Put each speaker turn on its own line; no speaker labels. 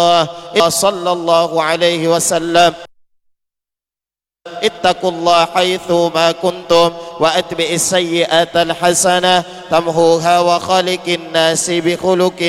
صلى الله عليه وسلم اتقوا الله حيث ما كنتم واتبعوا السيئات الحسنة تمحوها وخالق الناس بخلق